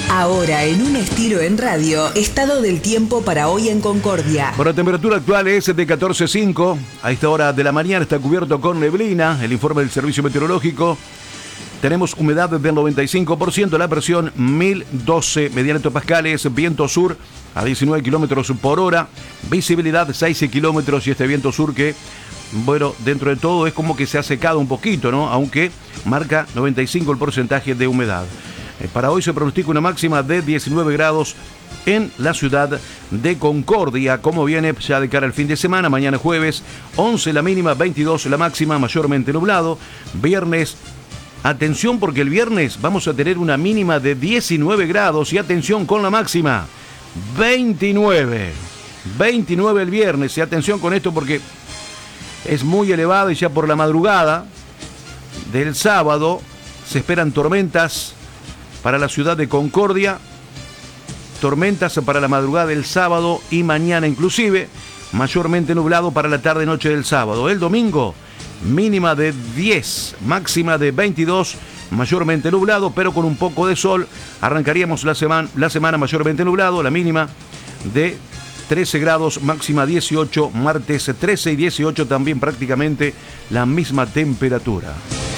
Ahora, en un estilo en radio, estado del tiempo para hoy en Concordia. Bueno, la temperatura actual es de 14,5. A esta hora de la mañana está cubierto con neblina. El informe del Servicio Meteorológico. Tenemos humedad del 95%, la presión 1012 hectopascales, viento sur a 19 kilómetros por hora, visibilidad 6 kilómetros y este viento sur que, bueno, dentro de todo es como que se ha secado un poquito, ¿no? Aunque marca 95 el porcentaje de humedad. Para hoy se pronostica una máxima de 19 grados en la ciudad de Concordia, como viene ya de cara al fin de semana. Mañana jueves, 11 la mínima, 22 la máxima, mayormente nublado. Viernes, atención porque el viernes vamos a tener una mínima de 19 grados y atención con la máxima, 29 el viernes. Y atención con esto porque es muy elevado y ya por la madrugada del sábado se esperan tormentas para la ciudad de Concordia, tormentas para la madrugada del sábado y mañana inclusive, mayormente nublado para la tarde-noche del sábado. El domingo, mínima de 10, máxima de 22, mayormente nublado, pero con un poco de sol. Arrancaríamos la semana mayormente nublado, la mínima de 13 grados, máxima 18, martes 13 y 18 también prácticamente la misma temperatura.